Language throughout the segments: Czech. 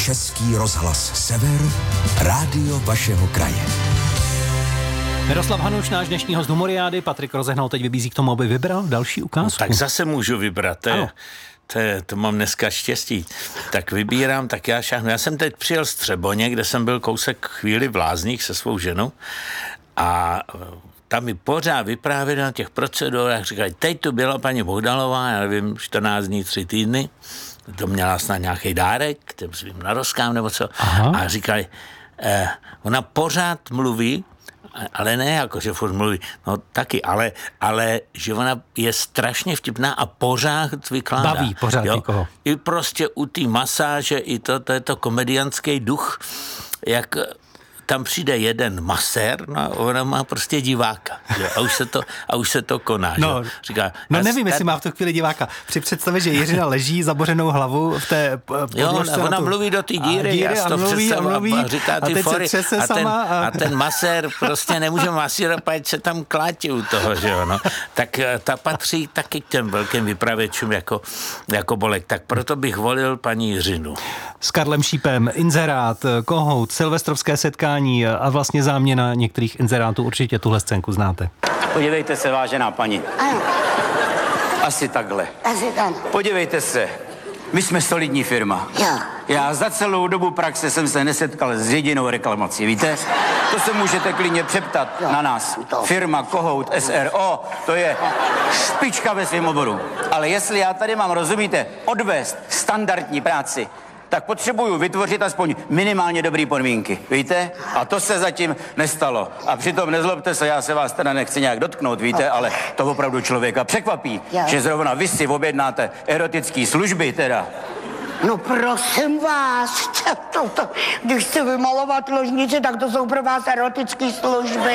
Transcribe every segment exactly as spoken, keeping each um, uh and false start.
Český rozhlas Sever, rádio vašeho kraje. Miroslav Hanuš, náš dnešní host Humoriády, Patrik Rozehnal teď vybízí k tomu, aby vybral další ukázku. No, tak zase můžu vybrat, to, je, to, je, to mám dneska štěstí. Tak vybírám, tak já šáhnu. Já jsem teď přijel z Třeboně, kde jsem byl kousek chvíli v Lázních se svou ženou a tam mi pořád vyprávěli na těch procedurách, říkají, teď tu byla paní Bohdalová, já nevím, čtrnáct dní, tři týdny, to měla snad nějaký dárek, těm svým narozkám nebo co. Aha. A říkali, eh, ona pořád mluví, ale ne jako, že furt mluví, no taky, ale, ale že ona je strašně vtipná a pořád vykládá. Baví pořád jo? Někoho. I prostě u té masáže, i to, to je to komediánský duch, jak tam přijde jeden masér, no a ona má prostě diváka. Jo? A, už se to, a už se to koná. No, říká, no nevím, jestli má v tu chvíli diváka. Při představě, že Jiřina leží zabořenou hlavu v té jo, ona tu, mluví do té díry, díry a, mluví, a, mluví, a říká ty fory. A ten, a... a ten masér prostě nemůže masírovat, ať se tam klátí u toho, že jo. No. Tak ta patří taky k těm velkým vypravěčům jako, jako Bolek. Tak proto bych volil paní Jiřinu. S Karlem Šípem, inzerát, kohout, silvestrovské setkání a vlastně záměna některých inzerátů. Určitě tuhle scénku znáte. Podívejte se, vážená paní. Ano. Asi takhle. Asi tak. Podívejte se, my jsme solidní firma. Jo. Já za celou dobu praxe jsem se nesetkal s jedinou reklamací, víte? To se můžete klidně přeptat jo. na nás. To. Firma Kohout S R O, to je špička ve svém oboru. Ale jestli já tady mám, rozumíte, odvést standardní práci, tak potřebuju vytvořit aspoň minimálně dobrý podmínky, víte? A to se zatím nestalo. A přitom nezlobte se, já se vás teda nechci nějak dotknout, víte, ale to opravdu člověka překvapí, že zrovna vy si objednáte erotické služby teda. No prosím vás, to, to, když chci vymalovat ložnici, tak to jsou pro vás erotické služby.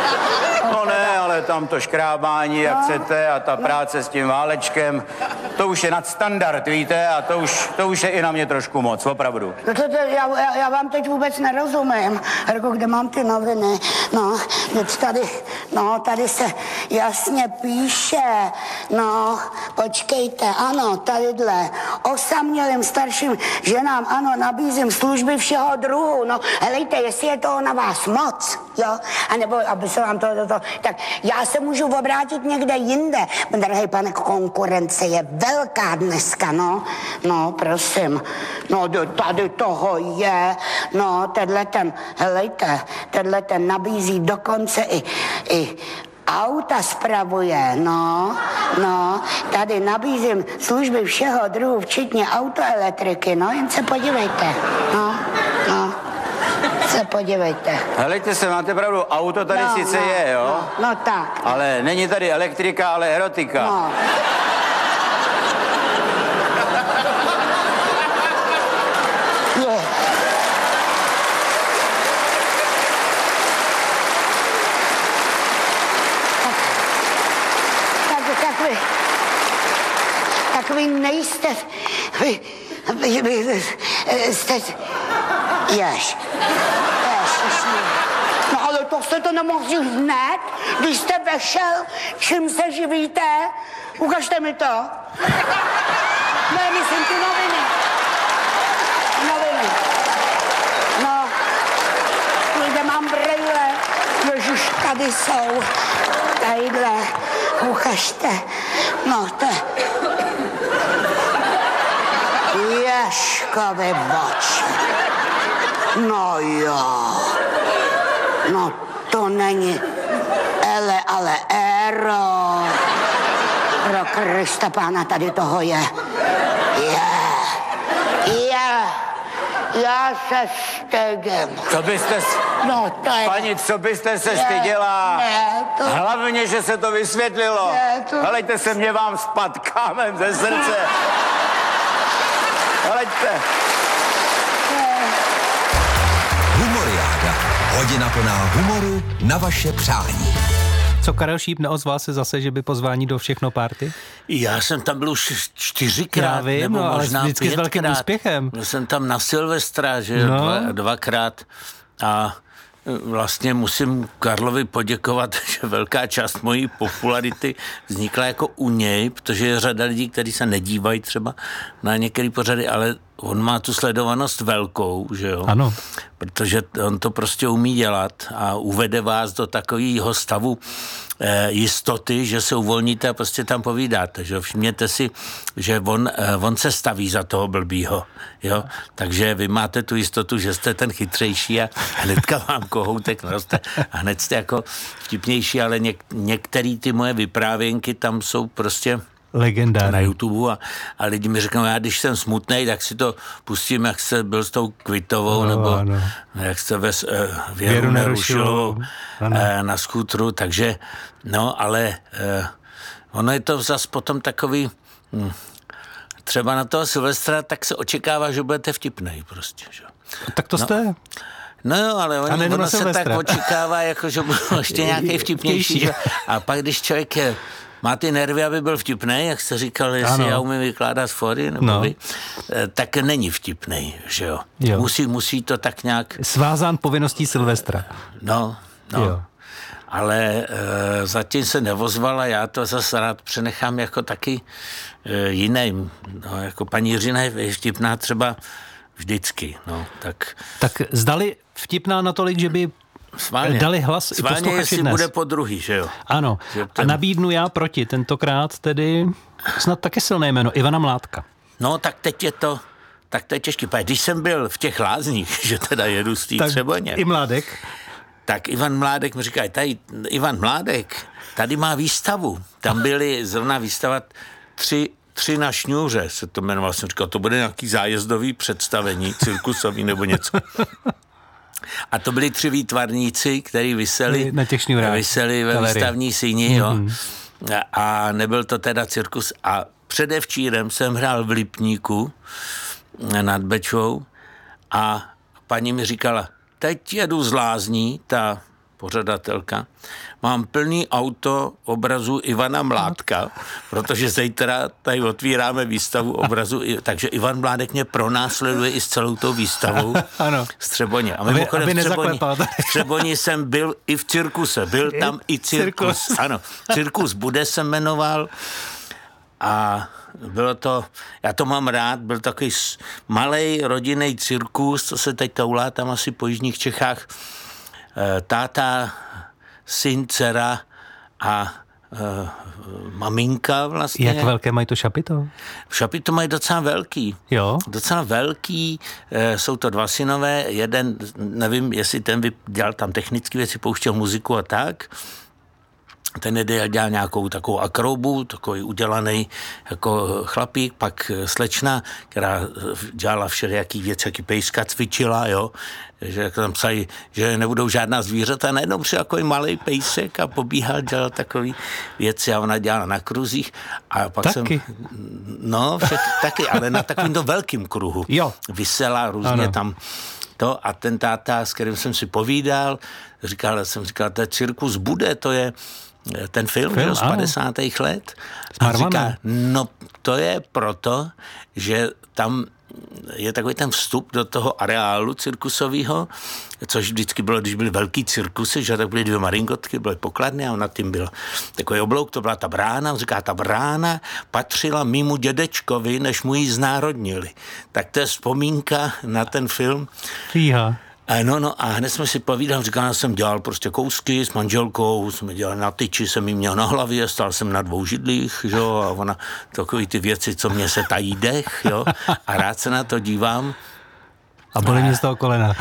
No ne, ale tam to škrábání, jak no. chcete, a ta práce s tím válečkem, to už je nadstandard, víte, a to už, to už je i na mě trošku moc, opravdu. No to, to, já, já, já vám teď vůbec nerozumím. Jako, kde mám ty noviny? No, teď tady, no, tady se jasně píše, no, počkejte, ano, tadyhle, osamělým starším ženám, ano, nabízím služby všeho druhu, no, helejte, jestli je toho na vás moc, jo, anebo, aby se vám to, to, to, tak já se můžu obrátit někde jinde, drahý pane, konkurence je velká dneska, no, no, prosím, no, tady toho je, no, tenhle ten, helejte, tenhle ten nabízí dokonce i, i auta spravuje, no, no, tady nabízím služby všeho druhu, včetně autoelektriky, no, jen se podívejte, no, no, se podívejte. Helejte se, máte pravdu, auto tady no, sice no, je, jo? No, no tak. Ale není tady elektrika, ale erotika. No. Tak vy nejste, vy, vy, vy, vy jste, jež, jež, no ale to jste to nemohli hned, když jste vešel, čím se živíte, ukažte mi to. Ne, myslím ty noviny. Noviny. No, kde mám brejle, ježiš, tady jsou, tadyhle, ukažte, no to Ježkovi oči. No jo. No to není ele, ale ero. Pro Krista pána, tady toho je. Je. Je. Já se stydím. Co byste... S... No to je... Paní, co byste se styděla? Ne, to... Hlavně, že se to vysvětlilo. Ne, to... Helejte se, mě vám spad kámen ze srdce. Helejte. Humoriáda. Hodina plná humoru na vaše přání. Co, Karel Šíp neozval se zase, že by pozvání do Všechno party? Já jsem tam byl už čtyřikrát, Já vím, nebo no, možná ale vždycky s velkým úspěchem. Byl jsem tam na Silvestra, že no. dva, dvakrát a vlastně musím Karlovi poděkovat, že velká část mojí popularity vznikla jako u něj, protože je řada lidí, kteří se nedívají třeba na některé pořady, ale on má tu sledovanost velkou, že jo? Ano. Protože on to prostě umí dělat a uvede vás do takového stavu eh, jistoty, že se uvolníte a prostě tam povídáte, že jo? Všimněte si, že on, eh, on se staví za toho blbýho, jo? Takže vy máte tu jistotu, že jste ten chytřejší a hnedka vám kohoutek naroste a hned jste jako vtipnější, ale něk, některé ty moje vyprávěnky tam jsou prostě legendární. Na YouTube a, a lidi mi řeknou, já když jsem smutnej, tak si to pustím, jak jste byl s tou Kvitovou, no, nebo ano. Jak jste ve uh, Věru, Věru Nerušilovou uh, na skútru, takže no, ale uh, ono je to zas potom takový hm, třeba na toho Silvestra, tak se očekává, že budete vtipnej prostě, že? Tak to no. jste... No jo, ale on, ono se tak očekává, jako, že bude ještě nějaký vtipnější. A pak, když člověk je, má ty nervy, aby byl vtipnej, jak jste říkal, jestli ano. Já umím vykládat fóry, nebo no. Vy, tak není vtipnej, že jo? jo. Musí, musí to tak nějak... Svázán povinností Silvestra. No, no. Jo. Ale e, zatím se nevozval a já to zase rád přenechám jako taky e, jiným. No, jako paní Jiřina je vtipná třeba vždycky, no, tak... Tak zdali vtipná natolik, že by Sválně. dali hlas Sválně, i posluchači jestli dnes. Bude po druhý, že jo? Ano. Že ten... A nabídnu já proti, tentokrát tedy snad taky silné jméno, Ivana Mládka. No, tak teď je to, tak to je těžký. Když jsem byl v těch Lázních, že teda jedu z té Třeboně. I Mládek. Tak Ivan Mládek mi říká, tady Ivan Mládek, tady má výstavu. Tam byly zrovna výstava tři Tři na šňůře se to jmenoval. Jsem říkal, to bude nějaký zájezdový představení, cirkusový nebo něco. A to byli tři výtvarníci, kteří viseli, na těch šňůrách, viseli ve galerie. Výstavní síni, jo. Mm-hmm. A nebyl to teda cirkus. A předevčírem jsem hrál v Lipníku nad Bečvou a paní mi říkala, teď jedu z Lázní, ta pořadatelka, mám plný auto obrazu Ivana Mládka, protože zítra tady otvíráme výstavu obrazu, takže Ivan Mládek mě pronásleduje i s celou tou výstavou z Třeboně. A mimochodem v Třeboni, v Třeboni jsem byl i v cirkuse, byl tam i cirkus. cirkus. Ano, cirkus Bude se jmenoval a bylo to, já to mám rád, byl takový malej rodinný cirkus, co se teď toulá tam asi po jižních Čechách. Táta, syn, dcera a uh, maminka vlastně. Jak velké mají to šapito? Šapito mají docela velký. Jo? Docela velký. Uh, jsou to dva synové. Jeden, nevím, jestli ten dělal tam technické věci, pouštěl muziku a tak. Ten dělal nějakou takovou akrobu, takový udělaný jako chlapík, pak slečna, která dělala všelijaký věci, jaký pejska cvičila, jo, že tam psali, že nebudou žádná zvířata, najednou přišel takový malý pejsek a pobíhal, dělal takový věci a ona dělala na kruzích a pak taky. jsem, no, však, taky, ale na takovýmto velkým kruhu. Jo. Vysela různě ano. Tam to a ten táta, s kterým jsem si povídal, říkal, jsem říkal, to cirkus Bude, to je ten film, film z padesátých let. A říká, no to je proto, že tam je takový ten vstup do toho areálu cirkusového, což vždycky bylo, když byly velký cirkusy, že tak byly dvě maringotky, byly pokladny a nad tím byl takový oblouk, to byla ta brána, on říká, ta brána patřila mýmu dědečkovi, než mu ji znárodnili. Tak to je vzpomínka na ten film. Fíha. No, no a hned jsme si povídali, říkal, já jsem dělal prostě kousky s manželkou, jsme dělali na tyči, jsem jí měl na hlavě, stál jsem na dvou židlích, jo, a ona, takový ty věci, co mě se tají dech, jo, a rád se na to dívám. A bolí mě z toho kolena.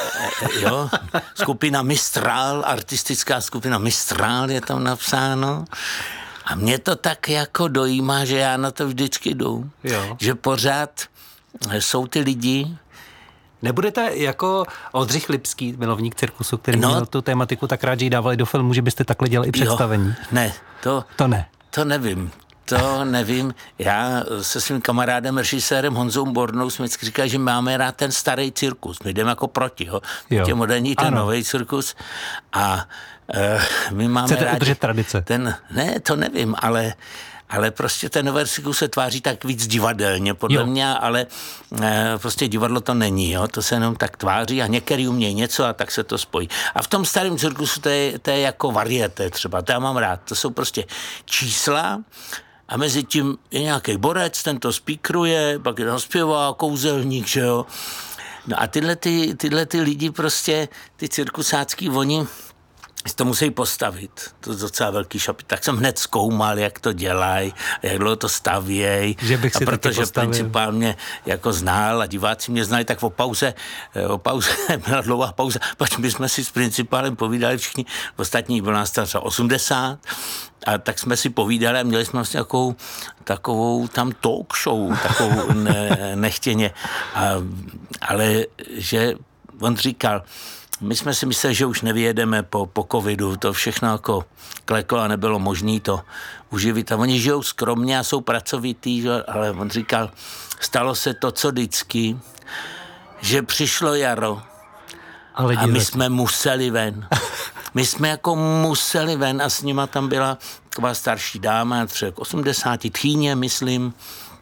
Jo, skupina Mistral, artistická skupina Mistral je tam napsáno. A mě to tak jako dojímá, že já na to vždycky jdu. Jo. Že pořád jsou ty lidi. Nebudete jako Oldřich Lipský, milovník cirkusu, který no, měl tu tématiku tak rád, že ji dávali do filmu, že byste takhle dělali i představení? Jo, ne, to, to ne. To nevím. To nevím. Já se svým kamarádem, režisérem Honzou Bornou jsme vždycky říkali, že máme rád ten starý cirkus. My jdeme jako proti, ho. Tě moderní, ten nový cirkus. A uh, my máme Chcete rádi udržet tradice? Ten, ne, to nevím, ale ale prostě ten nový cirkus se tváří tak víc divadelně, podle jo. mě, ale e, prostě divadlo to není, jo? To se jenom tak tváří a některý umějí něco a tak se to spojí. A v tom starém cirkusu to je, to je jako varieté třeba, to já mám rád, to jsou prostě čísla a mezi tím je nějaký borec, ten to spíkruje, pak je tam zpěvá, kouzelník, že jo. No a tyhle, ty, tyhle ty lidi prostě, ty cirkusácký, oni to musí postavit. To je docela velký šapit. Tak jsem hned zkoumal, jak to dělají, jak dlouho to stavějí. Že bych si a protože principál mě jako znal a diváci mě znali, tak o pauze, o pauze byla dlouhá pauza, pač my jsme si s principálem povídali všichni, ostatní byl nás třeba osmdesát, a tak jsme si povídali a měli jsme vlastně takovou, takovou tam talk show, takovou ne, nechtěně. A, ale že on říkal, my jsme si mysleli, že už nevyjedeme po, po covidu, to všechno jako kleklo a nebylo možné to uživit. A oni žijou skromně a jsou pracovitý, ale on říkal, stalo se to, co vždycky, že přišlo jaro ale a my jsme museli ven. My jsme jako museli ven a s nima tam byla taková starší dáma, třeba k osmdesáti, tchýně, myslím.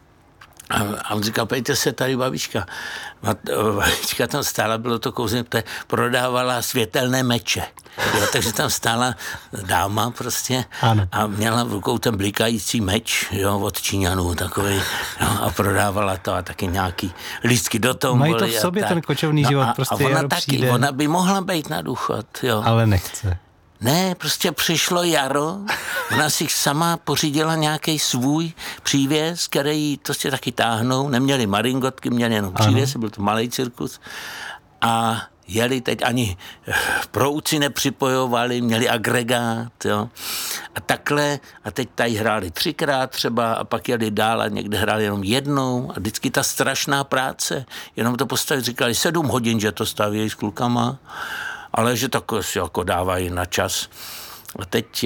A on říkal, pejte se tady babička. A babička tam stála, bylo to kouzně, prodávala světelné meče. Jo, takže tam stála dáma prostě ano. A měla v rukou ten blikající meč, jo, od Číňanů takovej, jo, a prodávala to a taky nějaký lístky do toho. Mají to v sobě ten kočovný no život, a, prostě a ona jaro taky, přijde. ona by mohla být na důchod, jo. Ale nechce. Ne, prostě přišlo jaro, ona si sama pořídila nějaký svůj přívěs, který prostě taky táhnou, neměli maringotky, měli jenom přívěs, byl to malý cirkus a jeli teď ani prouci nepřipojovali, měli agregát, jo. A takhle, a teď tady hráli třikrát třeba a pak jeli dál a někde hráli jenom jednou a vždycky ta strašná práce, jenom to postavit, říkali sedm hodin, že to stavějí s klukama, ale že tak si jako dávají na čas. A teď,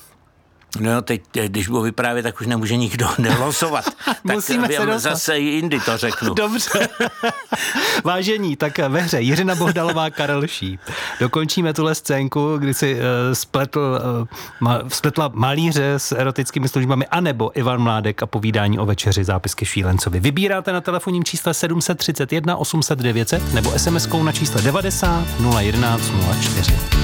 no teď, když budu vyprávět, tak už nemůže nikdo nelosovat. Musíme tak se dostat. Zase i jindy to řeknu. Dobře. Vážení, tak ve hře Jiřina Bohdalová, Karel Šíp. Dokončíme tuhle scénku, kdy si uh, spletl, uh, ma, spletla malíře s erotickými službami, anebo Ivan Mládek a povídání o večeři, zápisky Šílencovi. Vybíráte na telefonním čísle sedm set třicet jedna osm set devět set nebo es em eskou na čísle devadesát nula jedenáct nula čtyři.